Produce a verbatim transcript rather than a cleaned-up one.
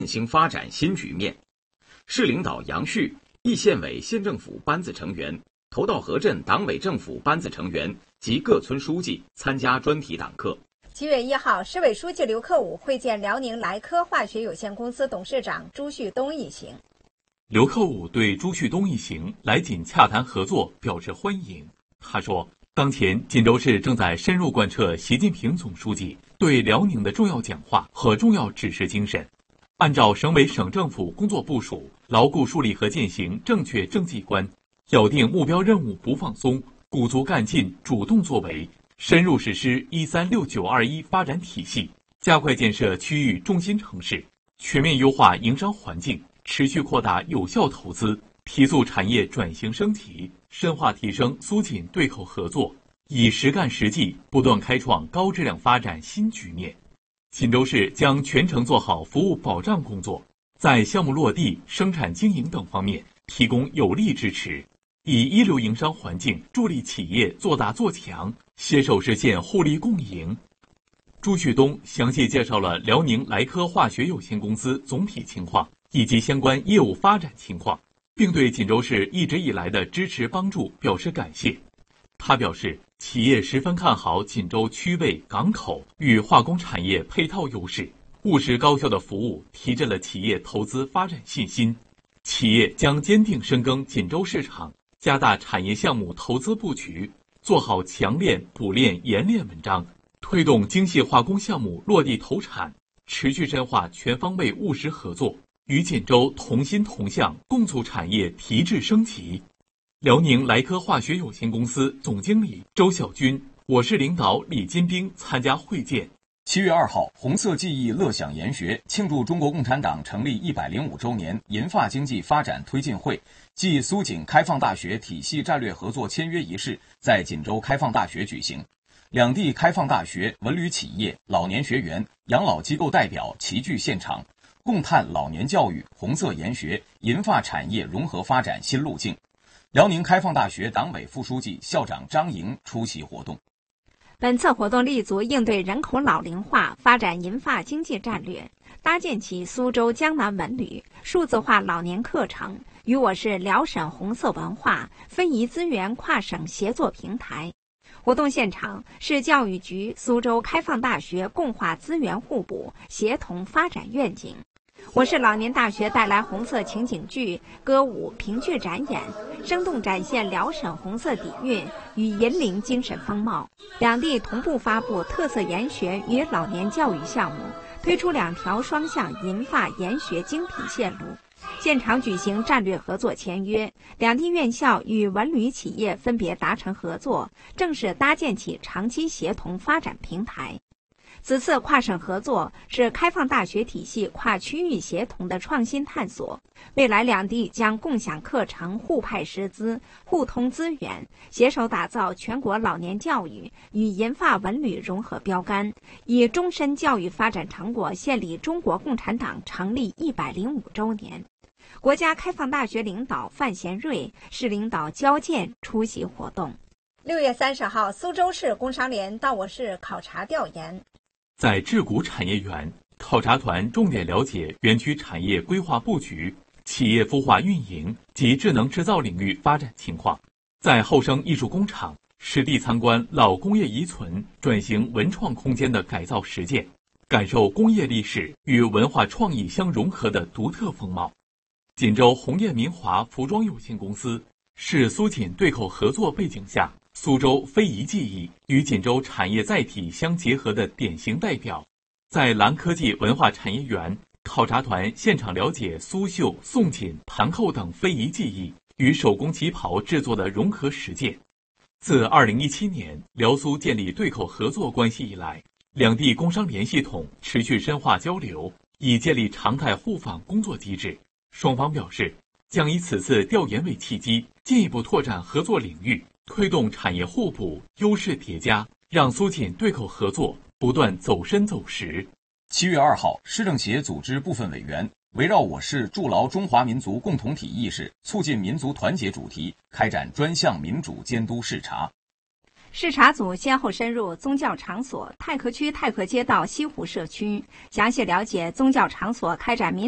振兴发展新局面。市领导杨旭、易县委县政府班子成员、头道河镇党委政府班子成员及各村书记参加专题党课。 七月一号，市委书记刘克武会见辽宁莱科化学有限公司董事长朱旭东一行。 刘克武对朱旭东一行来锦洽谈合作表示欢迎。他说，当前锦州市正在深入贯彻习近平总书记对辽宁的重要讲话和重要指示精神，按照省委省政府工作部署，牢固树立和践行正确政绩观，咬定目标任务不放松，鼓足干劲，主动作为，深入实施“一三六九二一”发展体系，加快建设区域中心城市，全面优化营商环境，持续扩大有效投资，提速产业转型升级，深化提升苏锦对口合作，以实干实际，不断开创高质量发展新局面。锦州市将全程做好服务保障工作，在项目落地、生产经营等方面提供有力支持，以一流营商环境助力企业做大做强，携手实现互利共赢。朱旭东详细介绍了辽宁莱科化学有限公司总体情况以及相关业务发展情况，并对锦州市一直以来的支持帮助表示感谢。他表示，企业十分看好锦州区位、港口与化工产业配套优势，务实高效的服务提振了企业投资发展信心。企业将坚定深耕锦州市场，加大产业项目投资布局，做好强链、补链、冶炼文章，推动精细化工项目落地投产，持续深化全方位务实合作，与锦州同心同向，共促产业提质升级。辽宁莱科化学有限公司总经理周小军、我市领导李金兵参加会见。 七月二号，红色记忆乐享研学庆祝中国共产党成立一百零五周年银发经济发展推进会暨苏锦开放大学体系战略合作签约仪式在锦州开放大学举行。两地开放大学、文旅企业、老年学员、养老机构代表齐聚现场，共探老年教育、红色研学、银发产业融合发展新路径。辽宁开放大学党委副书记、校长张莹出席活动。 本次活动立足应对人口老龄化、发展银发经济战略，搭建起苏州江南文旅数字化老年课程与我市辽沈红色文化非遗资源跨省协作平台。活动现场，市教育局、苏州开放大学共话资源互补，协同发展愿景。我市老年大学带来红色情景剧、歌舞、评剧展演，生动展现辽沈红色底蕴与银陵精神风貌。两地同步发布特色研学与老年教育项目，推出两条双向银发研学精品线路。现场举行战略合作签约，两地院校与文旅企业分别达成合作，正式搭建起长期协同发展平台。此次跨省合作是开放大学体系跨区域协同的创新探索，未来两地将共享课程、互派师资、互通资源，携手打造全国老年教育与银发文旅融合标杆，以终身教育发展成果献礼中国共产党成立一百零五周年。国家开放大学领导范贤瑞、市领导焦健出席活动。六月三十号，苏州市工商联到我市考察调研。 在智谷产业园，考察团重点了解园区产业规划布局、企业孵化运营及智能制造领域发展情况。在后生艺术工厂实地参观老工业遗存转型文创空间的改造实践，感受工业历史与文化创意相融合的独特风貌。锦州红艳民华服装有限公司是苏锦对口合作背景下苏州非遗技艺与锦州产业载体相结合的典型代表。在蓝科技文化产业园，考察团现场了解苏绣、宋锦、盘扣等非遗技艺与手工旗袍制作的融合实践。自二零一七年辽苏建立对口合作关系以来，两地工商联系统持续深化交流，已建立常态互访工作机制。双方表示，将以此次调研为契机，进一步拓展合作领域，推动产业互补、优势叠加，让苏锦对口合作不断走深走实。 七月二号，市政协组织部分委员围绕我市筑牢中华民族共同体意识、促进民族团结主题，开展专项民主监督视察。 视察组先后深入宗教场所、太和区太和街道西湖社区，详细了解宗教场所开展民